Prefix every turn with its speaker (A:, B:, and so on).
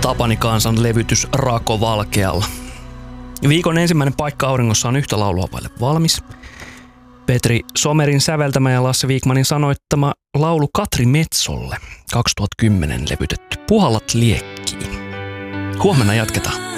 A: Tapani Kansan levytys Rako Valkealla. Viikon ensimmäinen paikka auringossa on yhtä laulua vaille valmis. Petri Somerin säveltämä ja Lasse Wikmanin sanoittama laulu Katri Metsolle 2010 levytetty Puhallat liekkiin. Huomenna jatketaan.